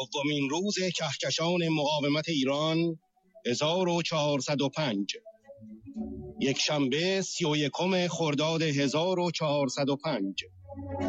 دومین روز کهکشان مقاومت ایران 1405 یک شنبه 31 خرداد 1405